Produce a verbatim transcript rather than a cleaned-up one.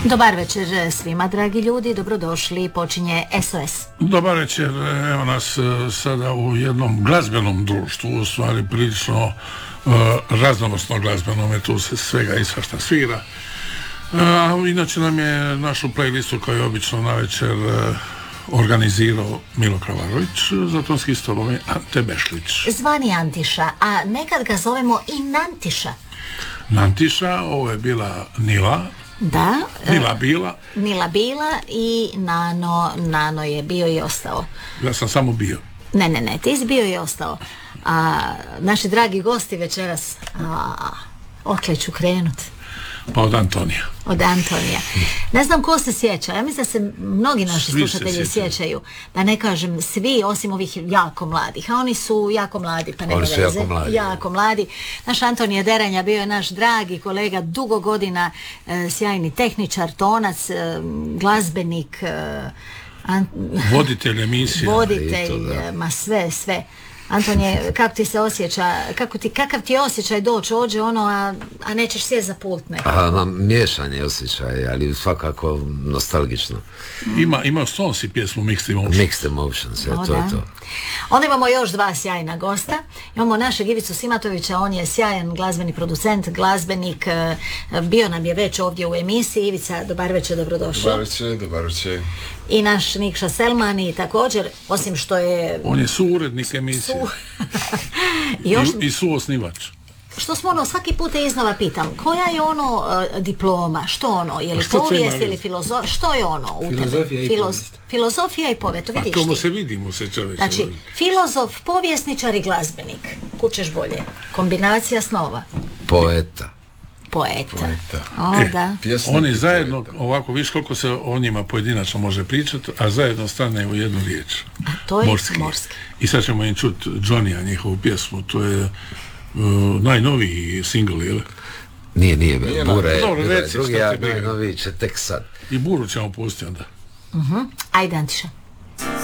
Dobar večer svima, dragi ljudi, dobrodošli, počinje S O S. Dobar večer, evo nas sada u jednom glazbenom društvu, u stvari prilično uh, raznovrsno glazbenom, je tu se svega i svašta svira. Uh, inače nam je našu playlistu kao i obično na večer uh, organizirao Milo Kravarović, za tonski stolom je Ante Bešlić. Zvani Antiša, a nekad ga zovemo i Nantiša. Nantiša, ovo je bila Nila. Da. Nila bila. Nila bila i Nano, Nano je bio i ostao. Ja sam samo bio. Ne, ne, ne, ti si bio i ostao. A naši dragi gosti večeras, a, okle ću krenut. Pa od Antonija. Od Antonija. Ne znam ko se sjeća, ja mislim da se mnogi naši Svi slušatelji se sjećaju, da ne kažem svi, osim ovih jako mladih, a oni su jako mladi, pa nema Oni su veze. jako mladi. Jako mladi. Naš Antonije Deranja bio je naš dragi kolega, dugo godina, e, sjajni tehničar, tonac, e, glazbenik, e, an... Voditelj emisije. voditelj, I to, da. ma sve, sve. Antonije, kako ti se osjeća, kako ti, kakav ti je osjećaj doći ođe ono, a, a nećeš sjeti za pult neko? A, ma, miješanje osjećaj, ali svakako nostalgično. Ima, ima Stonesi pjesmu Mixed Emotions. Mixed Emotions, je, O, to je da. to. Onda imamo još dva sjajna gosta. Imamo našeg Ivicu Simatovića, on je sjajan glazbeni producent, glazbenik, e, bio nam je već ovdje u emisiji. Ivica, dobar večer, dobrodošao. Dobar večer, dobar večer. I naš Nikša Selmani također, osim što je... On je suurednik emisije. Su... I još... I, i suosnivač. Što smo ono, svaki put te iznova pitam, koja je ono e, diploma, što ono, je li Što to povijest ima ili filozof, što je ono u Filozofija tebi? i povijest. Filozofija i povijest, to A vidiš tomu ti. se vidimo se čovječe. Znači, filozof, povjesničar i glazbenik. Kućeš bolje. Kombinacija snova. Poeta. Poeta. Poeta. O, da. Pjesnik Oni i zajedno, poeta. ovako, viš koliko se o njima pojedinačno može pričati, a zajedno stane u jednu riječ. A to je Morski. morski. I sad ćemo im čuti Johnny-a, njihovu pjesmu, to je uh, najnoviji singl, jel? Nije, nije, Nije Bura na- je, Dobro, Bura je reci drugi, šta a ti briga. najnoviji će tek sad. I Buru ćemo pustiti onda. Ajde, Antiša.